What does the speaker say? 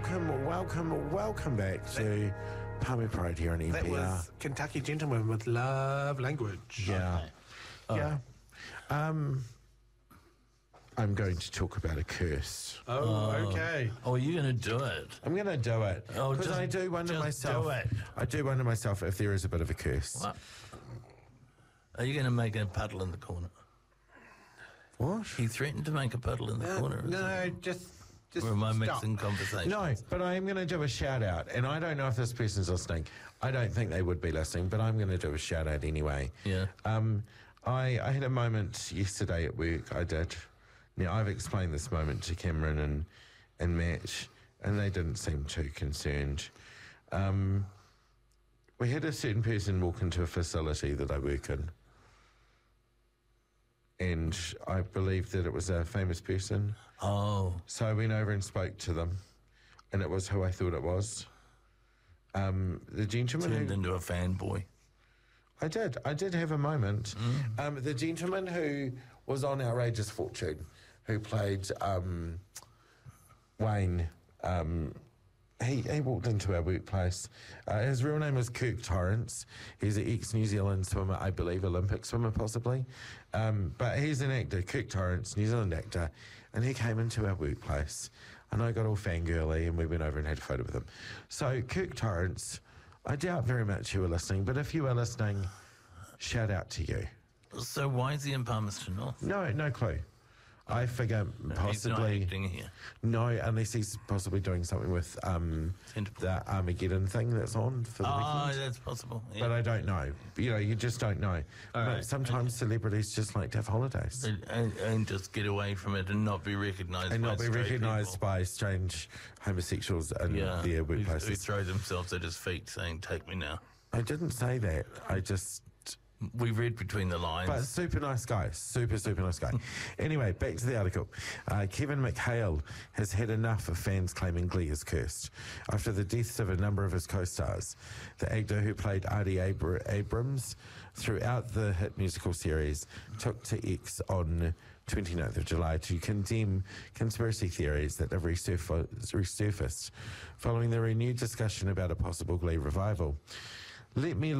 welcome back to Palmy Parade here on NPR. That was Kentucky Gentleman with Love Language. Yeah. Okay. Yeah. I'm going to talk about a curse. Oh, okay. Oh, you're going to do it. I'm going to do it. Oh, Because I do wonder just myself. do it. I do wonder myself if there is a bit of a curse. What? Are you going to make a puddle in the corner? What? He threatened to make a puddle in the corner. No, just Or am I stop. mixing conversation? No, but I am going to do a shout out, and I don't know if this person's listening. I don't think they would be listening, but I'm going to do a shout out anyway. Yeah. I had a moment yesterday at work. I did. Now I've explained this moment to Cameron and Matt, and they didn't seem too concerned. We had a certain person walk into a facility that I work in, and I believe that it was a famous person. Oh, So I went over and spoke to them, and it was who I thought it was. The gentleman turned who... into a fanboy. I did have a moment. The gentleman who was on Outrageous Fortune, who played Wayne, he walked into our workplace. His real name was Kirk Torrance. He's an ex-New Zealand swimmer, I believe, Olympic swimmer possibly. But he's an actor, Kirk Torrance, New Zealand actor, and he came into our workplace. And I got all fangirly, and we went over and had a photo with him. So, Kirk Torrance, I doubt very much you were listening, but if you are listening, shout out to you. So why is he in Palmerston North? No clue. I figure He's not possibly... acting here. No, unless he's possibly doing something with the Armageddon thing that's on for the Oh, weekend. that's possible. Yeah. But I don't know. You know, you just don't know. But right, sometimes celebrities just like to have holidays. And just get away from it and not be recognised And by not be straight recognised people. by strange homosexuals in their who workplaces. throw themselves at his feet saying, "Take me now." I didn't say that. I just... We read between the lines. But super nice guy. Super nice guy. Anyway, back to the article. Kevin McHale has had enough of fans claiming Glee is cursed after the deaths of a number of his co-stars. The actor who played Artie Abrams throughout the hit musical series took to X on 29th of July to condemn conspiracy theories that have resurfaced following the renewed discussion about a possible Glee revival. Let me